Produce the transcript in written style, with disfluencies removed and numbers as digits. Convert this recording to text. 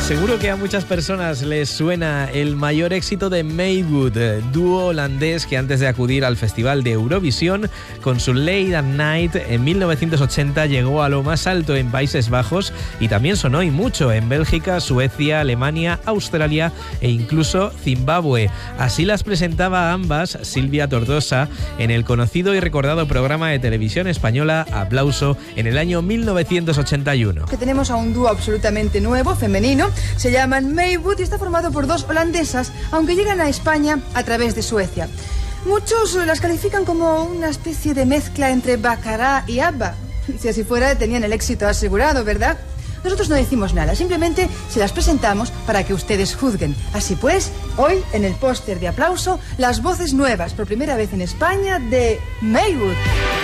Seguro que a muchas personas les suena el mayor éxito de Maywood, dúo holandés que antes de acudir al Festival de Eurovisión con su Late at Night en 1980 llegó a lo más alto en Países Bajos y también sonó y mucho en Bélgica, Suecia, Alemania, Australia e incluso Zimbabue. Así las presentaba a ambas Silvia Tortosa en el conocido y recordado programa de televisión española Aplauso en el año 1981. Que tenemos a un dúo absolutamente nuevo, femenino. Se llaman Maywood y está formado por dos holandesas, aunque llegan a España a través de Suecia. Muchos las califican como una especie de mezcla entre Baccarat y ABBA. Si así fuera, tenían el éxito asegurado, ¿verdad? Nosotros no decimos nada, simplemente se las presentamos para que ustedes juzguen. Así pues, hoy en el póster de Aplauso, las voces nuevas, por primera vez en España, de Maywood.